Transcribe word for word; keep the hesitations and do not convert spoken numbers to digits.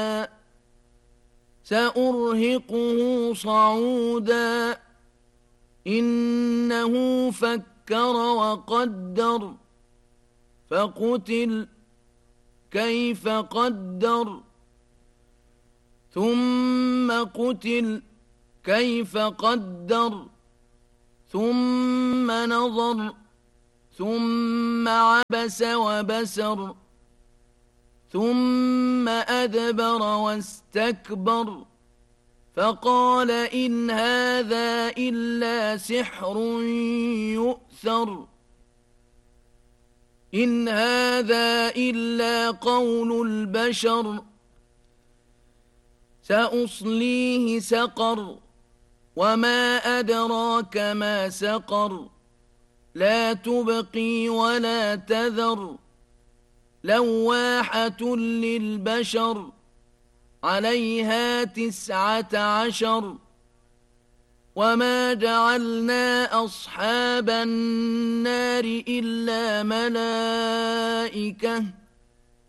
سأرهقه صعودا إنه فكر وقدر فقتل كيف قدر ثم قتل كيف قدر ثم نظر ثم عبس وبسر ثم أدبر واستكبر فقال إن هذا إلا سحر يؤثر إن هذا إلا قول البشر سأصليه سقر وما أدراك ما سقر لا تبقي ولا تذر لواحة للبشر عليها تسعة عشر وما جعلنا أصحاب النار إلا ملائكة